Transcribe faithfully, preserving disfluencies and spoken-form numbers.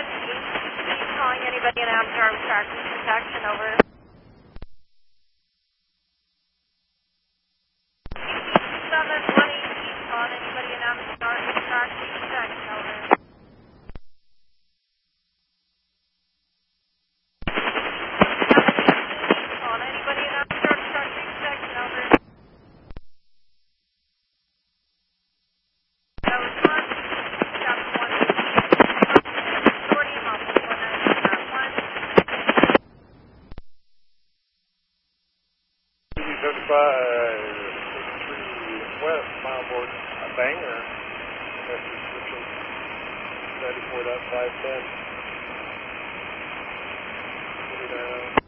one eight, calling anybody in Amsterdam tracking protection, over. seven one eight, calling anybody in Amsterdam tracking protection, over. Calling anybody in Amsterdam tracking protection, over. That was one. Captain one eight, authority, Mountain one nine one. thirty-five, fifty-three west, mile board, a banger, message switching, ninety-four point five ten. Put it down.